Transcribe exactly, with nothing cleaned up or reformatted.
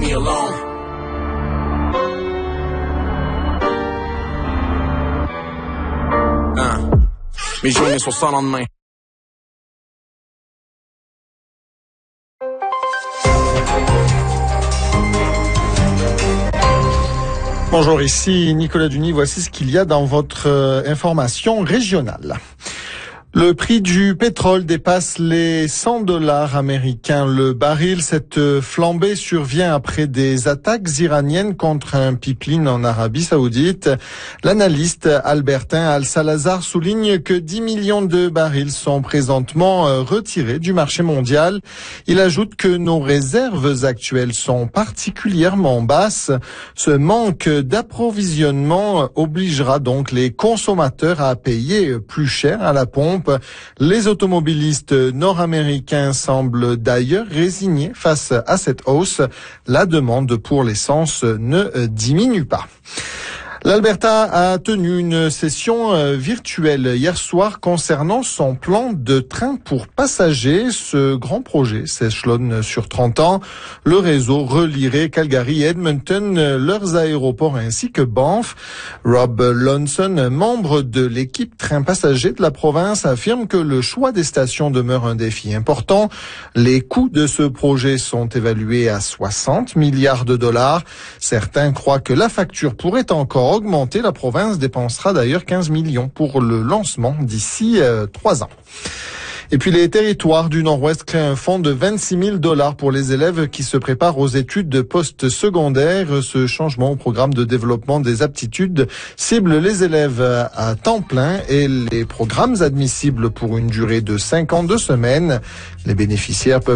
me alone. Hein. Mes journées sont sans lendemain. Bonjour, ici Nicolas Duny. Voici ce qu'il y a dans votre euh, information régionale. Le prix du pétrole dépasse les cent dollars américains le baril. Cette flambée survient après des attaques iraniennes contre un pipeline en Arabie Saoudite. L'analyste Albertin Al-Salazar souligne que dix millions de barils sont présentement retirés du marché mondial. Il ajoute que nos réserves actuelles sont particulièrement basses. Ce manque d'approvisionnement obligera donc les consommateurs à payer plus cher à la pompe. Les automobilistes nord-américains semblent d'ailleurs résignés face à cette hausse. La demande pour l'essence ne diminue pas. L'Alberta a tenu une session virtuelle hier soir concernant son plan de train pour passagers. Ce grand projet s'échelonne sur trente ans. Le réseau relierait Calgary et Edmonton, leurs aéroports ainsi que Banff. Rob Lonson, membre de l'équipe train passager de la province, affirme que le choix des stations demeure un défi important. Les coûts de ce projet sont évalués à soixante milliards de dollars. Certains croient que la facture pourrait encore augmenter. La province dépensera d'ailleurs quinze millions pour le lancement d'ici euh, trois ans. Et puis les territoires du Nord-Ouest créent un fonds de vingt-six mille dollars pour les élèves qui se préparent aux études de post-secondaire. Ce changement au programme de développement des aptitudes cible les élèves à temps plein et les programmes admissibles pour une durée de cinquante-deux semaines. Les bénéficiaires peuvent